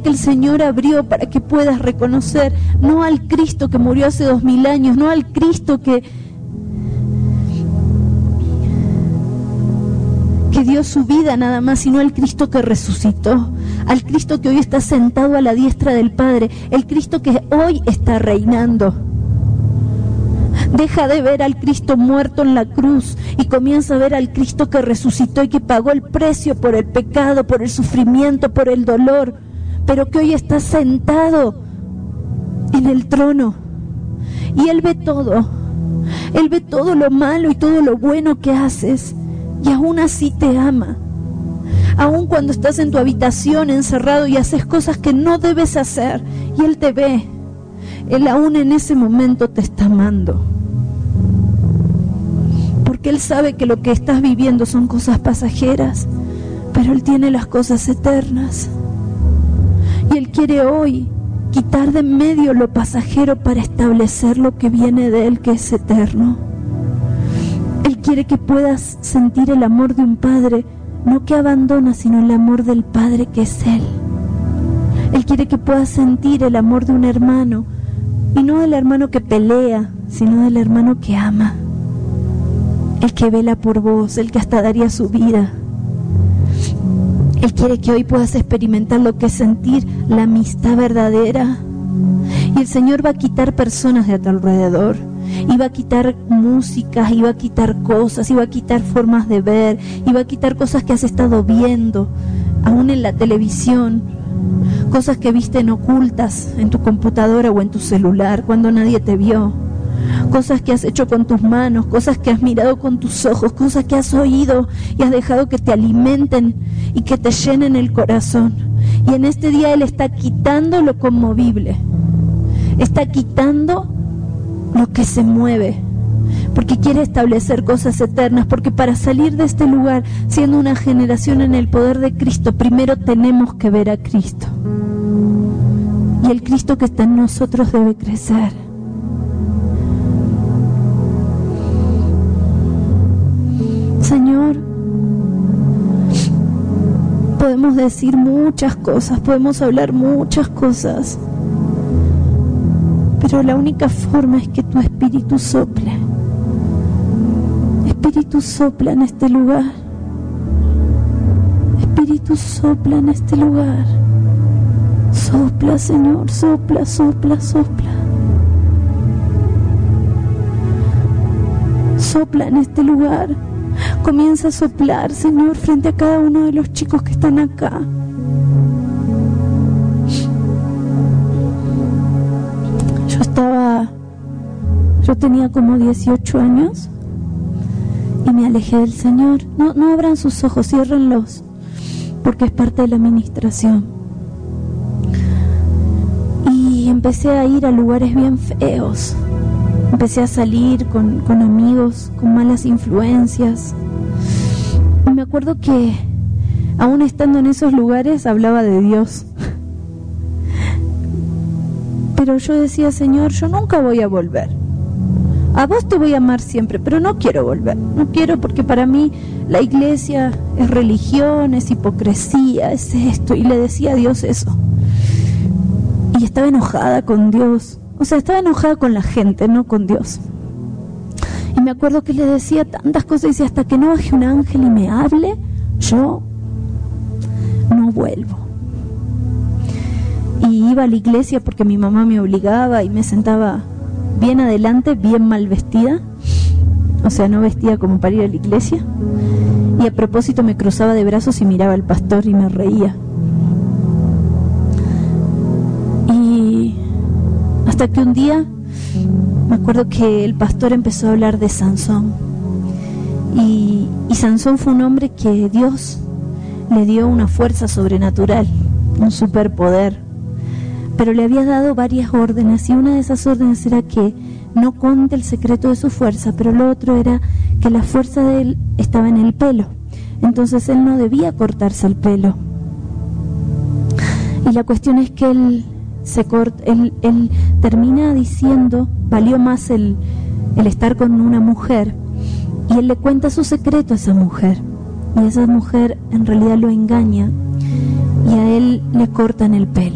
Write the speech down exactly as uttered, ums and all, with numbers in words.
que el Señor abrió para que puedas reconocer no al Cristo que murió hace dos mil años, no al Cristo que, que dio su vida nada más, sino al Cristo que resucitó, al Cristo que hoy está sentado a la diestra del Padre, el Cristo que hoy está reinando. Deja de ver al Cristo muerto en la cruz y comienza a ver al Cristo que resucitó y que pagó el precio por el pecado, por el sufrimiento, por el dolor, pero que hoy está sentado en el trono. Y Él ve todo. Él ve todo lo malo y todo lo bueno que haces. Y aún así te ama. Aún cuando estás en tu habitación encerrado y haces cosas que no debes hacer, y Él te ve, Él aún en ese momento te está amando. Porque Él sabe que lo que estás viviendo son cosas pasajeras, pero Él tiene las cosas eternas. Y Él quiere hoy quitar de en medio lo pasajero para establecer lo que viene de Él, que es eterno. Él quiere que puedas sentir el amor de un padre, no que abandona, sino el amor del Padre que es Él. Él quiere que puedas sentir el amor de un hermano, y no del hermano que pelea, sino del hermano que ama, el que vela por vos, el que hasta daría su vida. Él quiere que hoy puedas experimentar lo que es sentir la amistad verdadera. Y el Señor va a quitar personas de a tu alrededor, y va a quitar músicas, y va a quitar cosas, y va a quitar formas de ver, y va a quitar cosas que has estado viendo, aún en la televisión, cosas que viste en ocultas en tu computadora o en tu celular cuando nadie te vio, cosas que has hecho con tus manos, cosas que has mirado con tus ojos, cosas que has oído y has dejado que te alimenten y que te llenen el corazón. Y en este día Él está quitando lo conmovible, está quitando lo que se mueve, porque quiere establecer cosas eternas, porque para salir de este lugar siendo una generación en el poder de Cristo, primero tenemos que ver a Cristo, y el Cristo que está en nosotros debe crecer. Señor, podemos decir muchas cosas, podemos hablar muchas cosas, pero la única forma es que tu Espíritu sople. Espíritu, sopla en este lugar. Espíritu, sopla en este lugar. Sopla, Señor, sopla, sopla, sopla. Sopla en este lugar. Comienza a soplar, Señor, frente a cada uno de los chicos que están acá. Yo estaba, yo tenía como dieciocho años y me alejé del Señor. No, no abran sus ojos, ciérrenlos, porque es parte de la administración. Y empecé a ir a lugares bien feos. Empecé a salir con, con amigos, con malas influencias. Y me acuerdo que, aún estando en esos lugares, hablaba de Dios. Pero yo decía, Señor, yo nunca voy a volver. A vos te voy a amar siempre, pero no quiero volver. No quiero, porque para mí la iglesia es religión, es hipocresía, es esto. Y le decía a Dios eso. Y estaba enojada con Dios. O sea, estaba enojada con la gente, no con Dios. Y me acuerdo que le decía tantas cosas, y decía, hasta que no baje un ángel y me hable, yo no vuelvo. Y iba a la iglesia porque mi mamá me obligaba, y me sentaba bien adelante, bien mal vestida. O sea, no vestía como para ir a la iglesia. Y a propósito me cruzaba de brazos y miraba al pastor y me reía. Y hasta que un día, me acuerdo que el pastor empezó a hablar de Sansón. Y, y Sansón fue un hombre que Dios le dio una fuerza sobrenatural, un superpoder. Pero le había dado varias órdenes, y una de esas órdenes era que no cuente el secreto de su fuerza, pero lo otro era que la fuerza de él estaba en el pelo. Entonces él no debía cortarse el pelo. Y la cuestión es que él se corta, él, él termina diciendo, valió más el, el estar con una mujer, y él le cuenta su secreto a esa mujer, y esa mujer en realidad lo engaña, y a él le cortan el pelo.